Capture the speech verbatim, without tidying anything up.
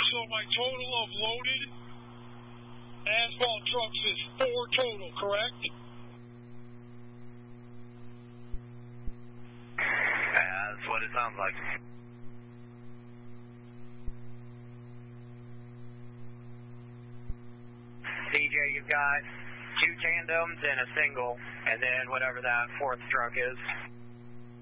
So my total of loaded asphalt trucks is four total, correct? Yeah, that's what it sounds like. D J, you've got two tandems and a single, and then whatever that fourth truck is.